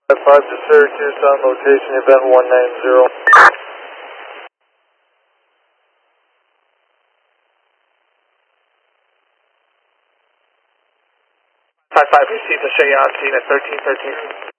5 to Syracuse on location, event 190. 5-5 received, I'll show you on scene at 1313.